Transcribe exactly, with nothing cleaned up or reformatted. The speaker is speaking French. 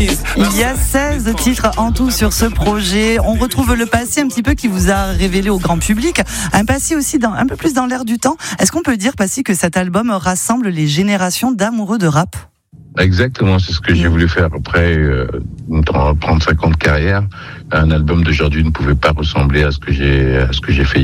Il y a seize titres en tout sur ce projet. On retrouve le passé un petit peu qui vous a révélé au grand public. Un passé aussi dans, un peu plus dans l'air du temps. Est-ce qu'on peut dire, Passy, que cet album rassemble les générations d'amoureux de rap ? Exactement, c'est ce que j'ai voulu faire après euh, trente-cinq ans de carrière. Un album d'aujourd'hui ne pouvait pas ressembler à ce que j'ai, à ce que j'ai fait